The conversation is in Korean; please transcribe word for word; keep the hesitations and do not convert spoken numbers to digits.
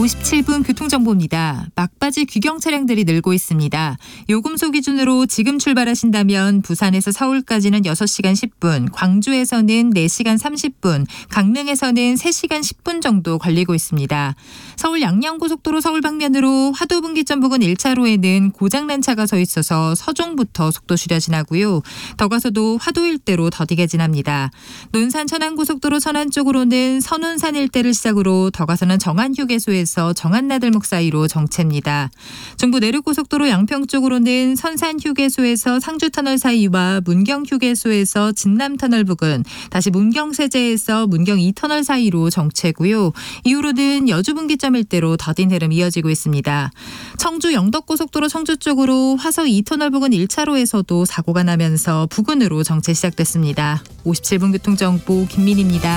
오십칠 분 교통정보입니다. 막바지 귀경 차량들이 늘고 있습니다. 요금소 기준으로 지금 출발하신다면 부산에서 서울까지는 여섯 시간 십 분, 광주에서는 네 시간 삼십 분, 강릉에서는 세 시간 십 분 정도 걸리고 있습니다. 서울 양양고속도로 서울 방면으로 화도분기점 부근 일 차로에는 고장난 차가 서 있어서 서종부터 속도 줄여 지나고요. 더 가서도 화도 일대로 더디게 지납니다. 논산 천안고속도로 천안 쪽으로는 선운산 일대를 시작으로 더 가서는 정안휴게소에서 정안나들목 사이로 정체입니다. 중부 내륙고속도로 양평 쪽으로는 선산휴게소에서 상주터널 사이와 문경휴게소에서 진남터널 부근, 다시 문경세제에서 문경 이 터널 사이로 정체고요. 이후로는 여주분기점 일대로 더딘 흐름 이어지고 있습니다. 청주 영덕고속도로 청주 쪽으로 화서 이 터널 부근 일 차로에서도 사고가 나면서 부근으로 정체 시작됐습니다. 오십칠 분 교통정보 김민희입니다.